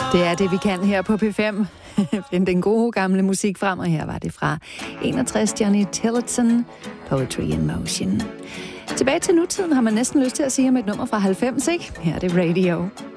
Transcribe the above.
Det er det, vi kan her på P5. Find den gode gamle musik frem, og her var det fra 61 Johnny Tillotson, Poetry in Motion. Tilbage til nutiden har man næsten lyst til at sige om et nummer fra 90, ikke? Her er det Radio.